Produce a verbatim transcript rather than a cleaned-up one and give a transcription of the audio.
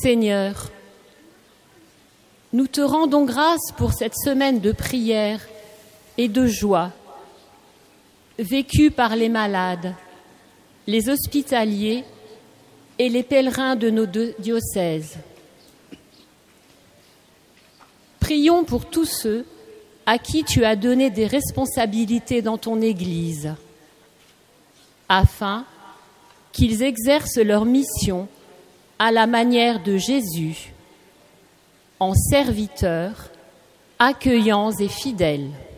Seigneur, nous te rendons grâce pour cette semaine de prière et de joie vécue par les malades, les hospitaliers et les pèlerins de nos deux diocèses. Prions pour tous ceux à qui tu as donné des responsabilités dans ton Église, afin qu'ils exercent leur mission à la manière de Jésus, en serviteurs, accueillants et fidèles.